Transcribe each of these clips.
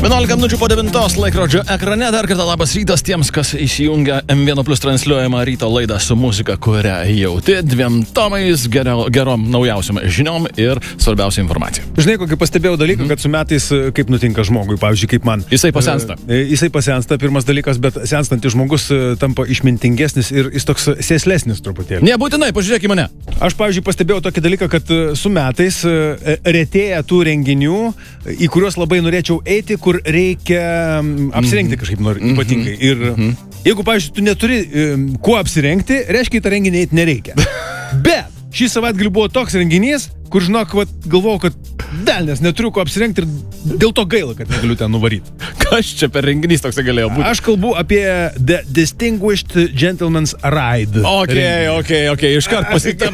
11 minučių po 9 laikrodžio ekrane. Dar kartą labas rytas tiems, kas įsijungia M1 Plus transliuojamą ryto laidą su muzika, kurią jauti, 2 tomais, gerom naujausiam žiniom ir svarbiausia informacija. Žinai, kokį pastebėjau dalyką, kad su metais, kaip nutinka žmogui, pavyzdžiui, kaip man. Jisai pasensta. Jisai pasensta, pirmas dalykas, bet senstantis žmogus tampa išmintingesnis ir jis toks sėslesnis truputėlį. Nebūtinai, pažiūrėk į mane. Aš, pavyzdžiui, pastebėjau tokį dalyką, kad su metais retėja tų renginių, į kuriuos labai norėčiau eiti, kur reikia apsirengti kažkaip ypatingai. Ir jeigu, pavyzdžiui, tu neturi kuo apsirengti, reiškia, į tą renginį eiti nereikia. Bet šį savaitgalį buvo toks renginys, kur, žinok, galvojau, kad delnes neturiu ko apsirengti ir dėl to gaila, kad negaliu ten nuvaryti. Kas čia per renginys toks galėjo būti? Aš kalbu apie The Distinguished Gentleman's Ride. Ok, iškart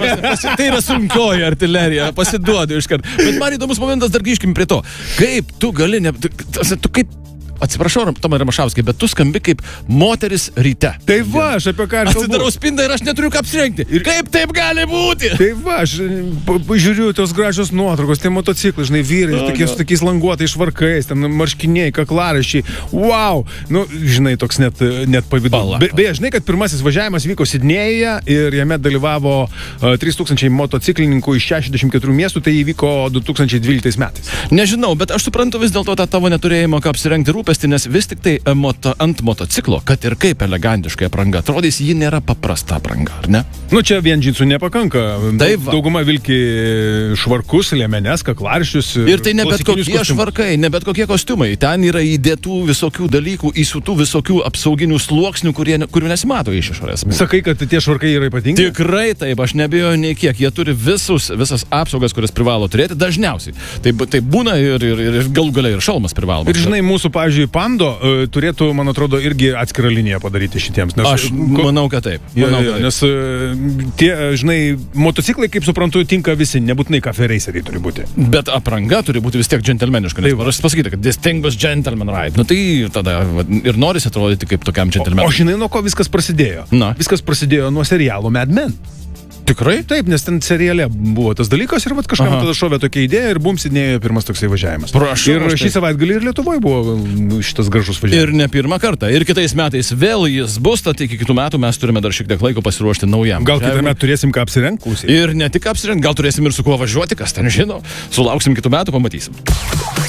tai yra sunkioji artilerija, pasiduodu iškart. Bet man įdomus momentas, dar grįžkim prie to. Kaip tu gali, tu kaip... Atsiprašau, Tomai Ramašauskai, bet tu skambi kaip moteris ryte. Tai va, aš apie ką aš kalbu. Atsidarau spindą ir aš neturiu ką apsirengti. Ir kaip taip gali būti? Tai va, aš žiūriu tos gražios nuotraukos, tie motociklai, žinai, vyrai, su tokiais languotais švarkais, ten marškiniai, kaklaraiščiai. Wow! Nu, žinai, toks net pavydu. Beje, žinai, kad pirmasis važiavimas vyko Sidnėjuje ir jame dalyvavo 3000 motociklininkų iš 64 miestų, tai įvyko 2012 metais. Nežinau, bet aš suprantu vis dėlto tą tavo neturėjimo ką apsirengti rūpestį, nes vis tik tai ant motociklo, kad ir kaip elegantiškai apranga atrodys, ji nėra paprasta apranga, ar ne? Nu, čia vien džinsų nepakanka. Dauguma vilki švarkus, liemenes, kaklaršius. Ir tai ne bet kokie švarkai, ne bet kokie kostiumai. Ten yra įdėtų visokių dalykų, įsiūtų visokių apsauginių sluoksnių, kurių nesimato iš išorės. Sakai, kad tie švarkai yra ypatingi? Tikrai taip, aš nebijoju nei kiek. Jie turi visas apsaugas, kurias privalo turėti dažniausiai. Tai būna ir galų gale ir šalmas privalomas. Ir žinai, mūsų, pavyzdžiui, Pando turėtų, man atrodo, irgi atskirą liniją padaryti šitiems. Nes, aš manau, kad taip. Nes tie, žinai, motociklai, kaip suprantu, tinka visi, nebūtinai cafe raceriai turi būti. Bet apranga turi būti vis tiek džentelmeniška. Aš pasakyti, kad Distinguished Gentleman Ride. Nu tai tada ir norisi atrodyti kaip tokiam džentelmenui. O žinai, nuo ko viskas prasidėjo? Viskas prasidėjo nuo serialo Mad Men. Tikrai? Taip, nes ten seriale buvo tas dalykas ir kažkam tada šovė tokia idėja ir Sidnėjuje pirmas toksai važiavimas. Prašau, ir šį savaitgalį ir Lietuvoje buvo šitas gražus važiavimas. Ir ne pirmą kartą. Ir kitais metais vėl jis bus, tad iki kitų metų mes turime dar šiek tiek laiko pasiruošti naujam. Gal kitą metą turėsim ką apsirengti? Ir ne tik apsirengti, gal turėsim ir su kuo važiuoti, kas ten žino. Sulauksim kitų metų, pamatysim.